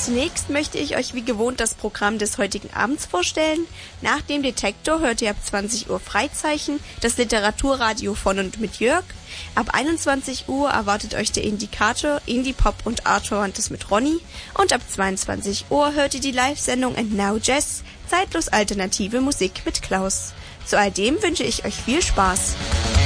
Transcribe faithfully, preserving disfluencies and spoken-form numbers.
Zunächst möchte ich euch wie gewohnt das Programm des heutigen Abends vorstellen. Nach dem Detektor hört ihr ab zwanzig Uhr Freizeichen, das Literaturradio von und mit Jörg. Ab einundzwanzig Uhr erwartet euch der Indikator, Indie Pop und Arthur-Wantes mit Ronny. Und ab zweiundzwanzig Uhr hört ihr die Live-Sendung And Now Jazz, zeitlos alternative Musik mit Klaus. Zu all dem wünsche ich euch viel Spaß.